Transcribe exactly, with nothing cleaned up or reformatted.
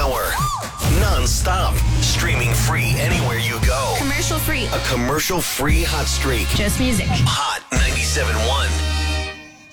hour. Non-stop. Streaming free anywhere you go. Commercial free. A commercial free hot streak. Just music. Hot ninety-seven point one.